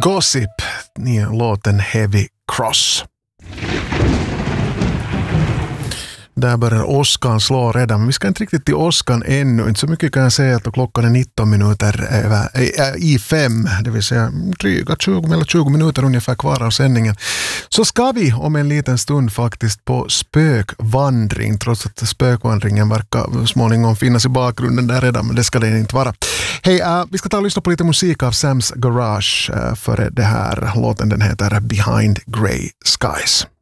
Gossip, nya låten Heavy Cross. Där börjar åskan slå redan, men vi ska inte riktigt till åskan ännu. Inte så mycket kan jag säga att klockan är 19 minuter i 5, det vill säga dryga 20 minuter ungefär kvar av sändningen. Så ska vi om en liten stund faktiskt på spökvandring, trots att spökvandringen verkar småningom finnas i bakgrunden där redan, men det ska det inte vara. Hej, vi ska ta och lyssna på lite musik av Sam's Garage för det här. Låten den heter Behind Grey Skies.